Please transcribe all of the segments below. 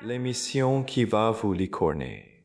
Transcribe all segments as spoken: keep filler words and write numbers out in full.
L'émission qui va vous licorner.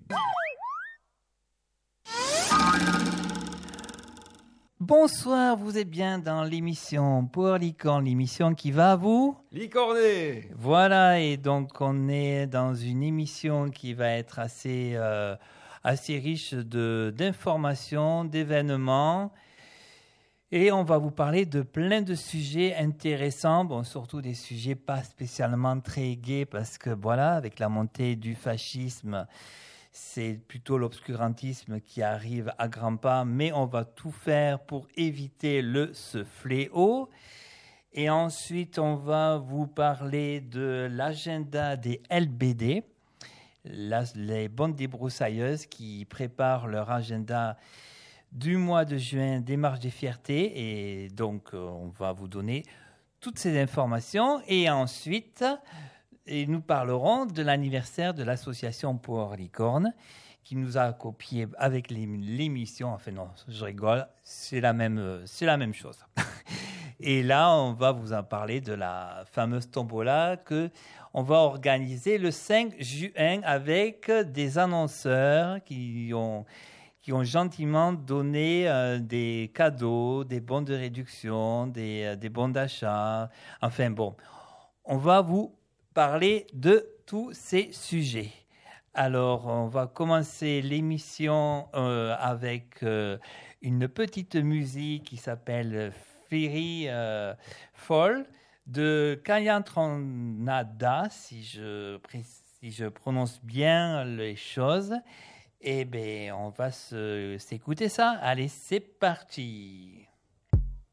Bonsoir, vous êtes bien dans l'émission Pour Licorne, l'émission qui va vous licorner. Voilà, et donc on est dans une émission qui va être assez, euh, assez riche de, d'informations, d'événements. Et on va vous parler de plein de sujets intéressants, bon, surtout des sujets pas spécialement très gais, parce que voilà, avec la montée du fascisme, c'est plutôt l'obscurantisme qui arrive à grands pas, mais on va tout faire pour éviter le, ce fléau. Et ensuite, on va vous parler de l'agenda des L B D, la, les bandes débroussailleuses qui préparent leur agenda du mois de juin des marches des fiertés. Et donc, on va vous donner toutes ces informations. Et ensuite... Et nous parlerons de l'anniversaire de l'association Pour Licorne qui nous a copié avec l'émission. Enfin non, je rigole, c'est la même, c'est la même chose. Et là, on va vous en parler de la fameuse tombola que on va organiser le cinq juin avec des annonceurs qui ont, qui ont gentiment donné euh, des cadeaux, des bons de réduction, des, euh, des bons d'achat. Enfin bon, on va vous parler de tous ces sujets. Alors, on va commencer l'émission euh, avec euh, une petite musique qui s'appelle Fairy euh, Fall de Kayan Tronada, si je, si je prononce bien les choses. Eh bien, on va se, s'écouter ça. Allez, c'est parti.